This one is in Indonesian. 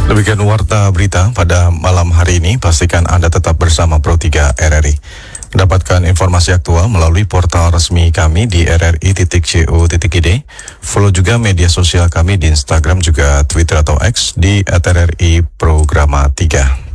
Demikian warta berita pada malam hari ini. Pastikan Anda tetap bersama Pro 3 RRI. Dapatkan informasi aktual melalui portal resmi kami di rri.co.id. Follow juga media sosial kami di Instagram juga Twitter atau X di @RRI Programa 3.